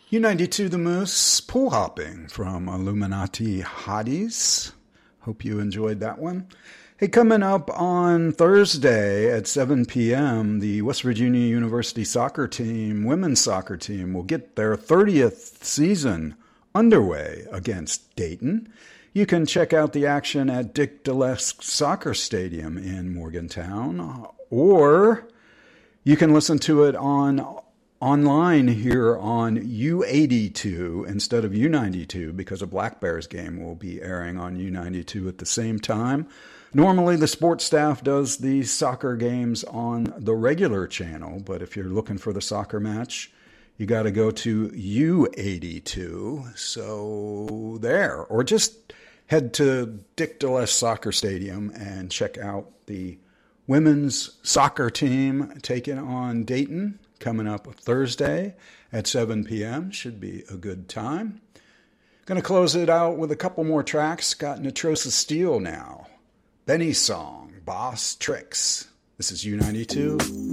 U92 The Moose, Pool Hopping from Illuminati Hotties. Hope you enjoyed that one. Hey, coming up on Thursday at 7 p.m., the West Virginia University soccer team, women's soccer team, will get their 30th season underway against Dayton. You can check out the action at Dick Delesk Soccer Stadium in Morgantown, or you can listen to it online here on U82 instead of U92 because a Black Bears game will be airing on U92 at the same time. Normally, the sports staff does the soccer games on the regular channel, but if you're looking for the soccer match, you got to go to U82. So there, or just head to Dick Delesk Soccer Stadium and check out the women's soccer team taking on Dayton coming up Thursday at 7 p.m. Should be a good time. Going to close it out with a couple more tracks. Got Nitrosa Steel now. Benny's song, Boss Tricks. This is U92.